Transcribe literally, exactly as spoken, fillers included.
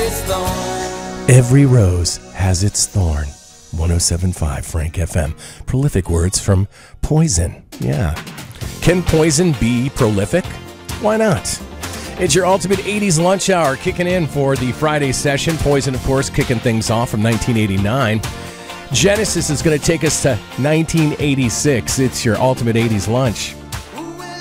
its thorn. Every rose has its thorn. one oh seven point five Frank F M. Prolific words from Poison. Yeah. Can Poison be prolific? Why not? It's your ultimate eighties lunch hour kicking in for the Friday session. Poison, of course, kicking things off from nineteen eighty-nine. Genesis is going to take us to nineteen eighty-six. It's your ultimate eighties lunch.